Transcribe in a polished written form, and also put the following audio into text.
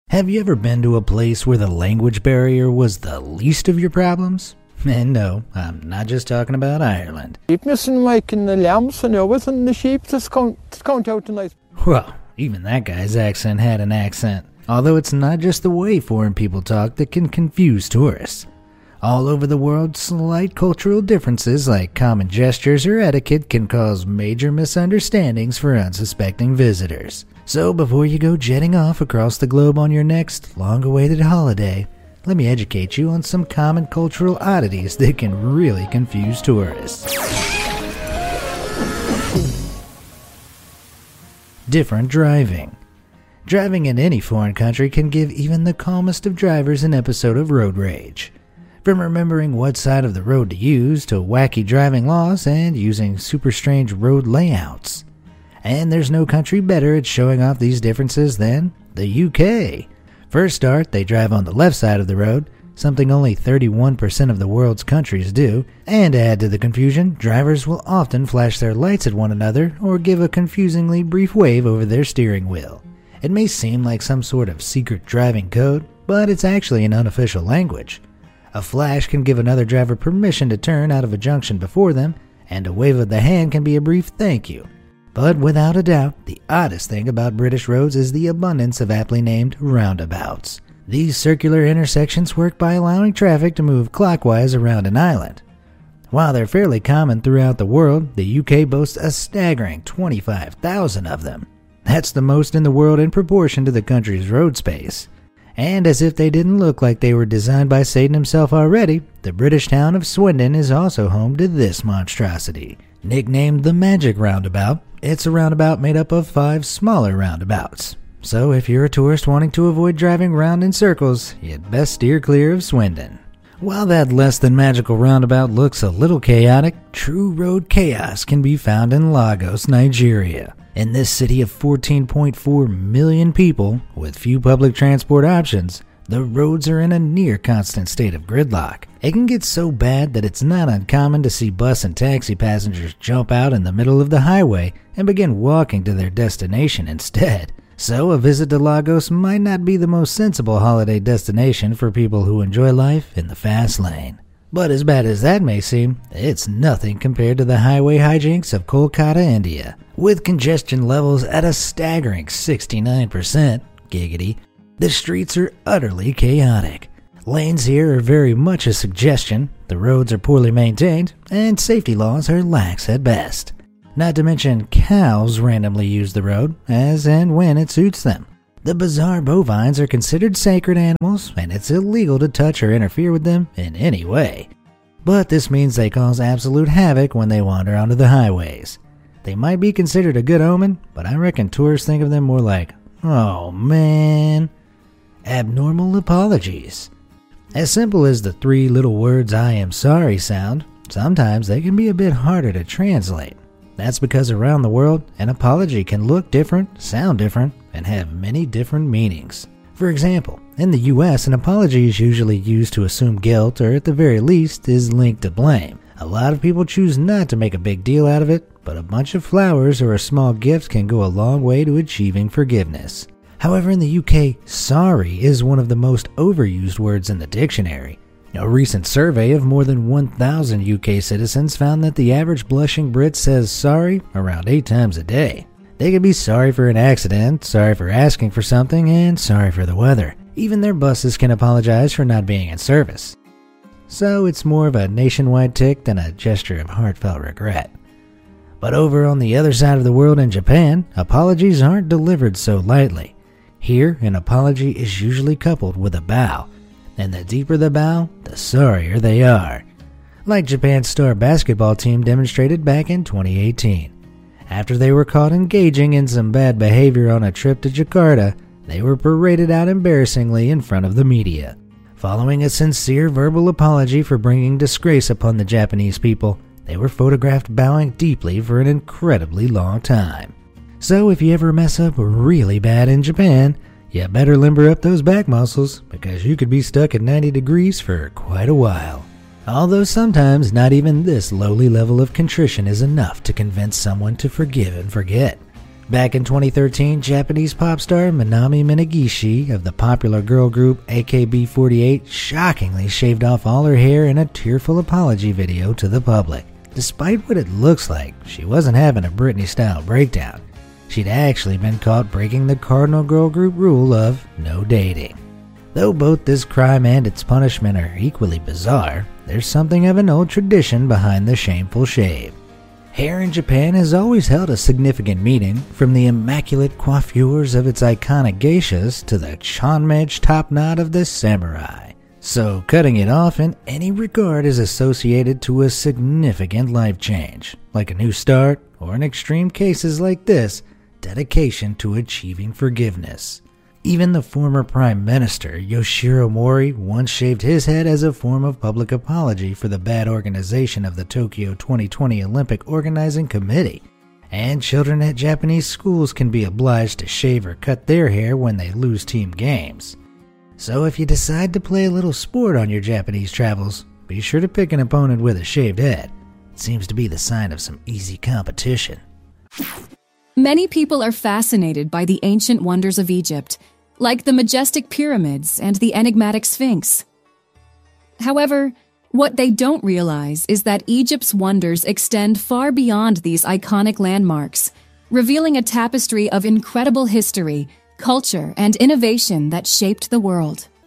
Have you ever been to a place where the language barrier was the least of your problems? And no, I'm not just talking about Ireland. Well, even that guy's accent had an accent. Although it's not just the way foreign people talk that can confuse tourists. All over the world, slight cultural differences like common gestures or etiquette can cause major misunderstandings for unsuspecting visitors. So before you go jetting off across the globe on your next long-awaited holiday, let me educate you on some common cultural oddities that can really confuse tourists. Different driving. Driving in any foreign country can give even the calmest of drivers an episode of road rage. From remembering what side of the road to use to wacky driving laws and using super strange road layouts. And there's no country better at showing off these differences than the UK. For a start, they drive on the left side of the road, something only 31% of the world's countries do, and to add to the confusion, drivers will often flash their lights at one another or give a confusingly brief wave over their steering wheel. It may seem like some sort of secret driving code, but it's actually an unofficial language. A flash can give another driver permission to turn out of a junction before them, and a wave of the hand can be a brief thank you. But without a doubt, the oddest thing about British roads is the abundance of aptly named roundabouts. These circular intersections work by allowing traffic to move clockwise around an island. While they're fairly common throughout the world, the UK boasts a staggering 25,000 of them. That's the most in the world in proportion to the country's road space. And as if they didn't look like they were designed by Satan himself already, the British town of Swindon is also home to this monstrosity. Nicknamed the Magic Roundabout, it's a roundabout made up of 5 smaller roundabouts. So if you're a tourist wanting to avoid driving round in circles, you'd best steer clear of Swindon. While that less than magical roundabout looks a little chaotic, true road chaos can be found in Lagos, Nigeria. In this city of 14.4 million people, with few public transport options, the roads are in a near constant state of gridlock. It can get so bad that it's not uncommon to see bus and taxi passengers jump out in the middle of the highway and begin walking to their destination instead. So a visit to Lagos might not be the most sensible holiday destination for people who enjoy life in the fast lane. But as bad as that may seem, it's nothing compared to the highway hijinks of Kolkata, India. With congestion levels at a staggering 69%, giggity, the streets are utterly chaotic. Lanes here are very much a suggestion, the roads are poorly maintained, and safety laws are lax at best. Not to mention cows randomly use the road as and when it suits them. The bizarre bovines are considered sacred animals, and it's illegal to touch or interfere with them in any way. But this means they cause absolute havoc when they wander onto the highways. They might be considered a good omen, but I reckon tourists think of them more like, oh man, abnormal apologies. As simple as the 3 little words I am sorry sound, sometimes they can be a bit harder to translate. That's because around the world, an apology can look different, sound different, and have many different meanings. For example, in the US, an apology is usually used to assume guilt or at the very least is linked to blame. A lot of people choose not to make a big deal out of it, but a bunch of flowers or a small gift can go a long way to achieving forgiveness. However, in the UK, sorry is one of the most overused words in the dictionary. A recent survey of more than 1,000 UK citizens found that the average blushing Brit says sorry around 8 times a day. They could be sorry for an accident, sorry for asking for something, and sorry for the weather. Even their buses can apologize for not being in service. So it's more of a nationwide tic than a gesture of heartfelt regret. But over on the other side of the world in Japan, apologies aren't delivered so lightly. Here, an apology is usually coupled with a bow. And the deeper the bow, the sorrier they are. Like Japan's star basketball team demonstrated back in 2018. After they were caught engaging in some bad behavior on a trip to Jakarta, they were paraded out embarrassingly in front of the media. Following a sincere verbal apology for bringing disgrace upon the Japanese people, they were photographed bowing deeply for an incredibly long time. So if you ever mess up really bad in Japan, you better limber up those back muscles, because you could be stuck at 90 degrees for quite a while. Although sometimes not even this lowly level of contrition is enough to convince someone to forgive and forget. Back in 2013, Japanese pop star Minami Minagishi of the popular girl group AKB48 shockingly shaved off all her hair in a tearful apology video to the public. Despite what it looks like, she wasn't having a Britney-style breakdown. She'd actually been caught breaking the cardinal girl group rule of no dating. Though both this crime and its punishment are equally bizarre, there's something of an old tradition behind the shameful shave. Hair in Japan has always held a significant meaning, from the immaculate coiffures of its iconic geishas to the chonmage top knot of the samurai. So cutting it off in any regard is associated to a significant life change, like a new start, or in extreme cases like this, dedication to achieving forgiveness. Even the former Prime Minister, Yoshiro Mori, once shaved his head as a form of public apology for the bad organization of the Tokyo 2020 Olympic Organizing Committee. And children at Japanese schools can be obliged to shave or cut their hair when they lose team games. So if you decide to play a little sport on your Japanese travels, be sure to pick an opponent with a shaved head. It seems to be the sign of some easy competition. Many people are fascinated by the ancient wonders of Egypt, like the majestic pyramids and the enigmatic Sphinx. However, what they don't realize is that Egypt's wonders extend far beyond these iconic landmarks, revealing a tapestry of incredible history, culture, and innovation that shaped the world.